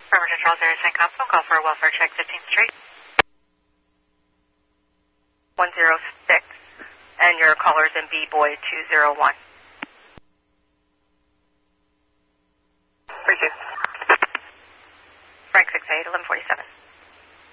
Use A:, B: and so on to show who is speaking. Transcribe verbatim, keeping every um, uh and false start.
A: Affirmative, Charles Area Saint Constable, call for a welfare check, fifteenth Street. one zero six, and your caller's in B-Boy two zero one.
B: Thank you.
A: Frank six eight, eleven forty-seven.